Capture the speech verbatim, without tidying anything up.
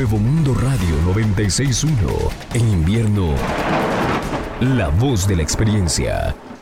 Nuevo Mundo Radio noventa y seis punto uno. En invierno, la voz de la experiencia.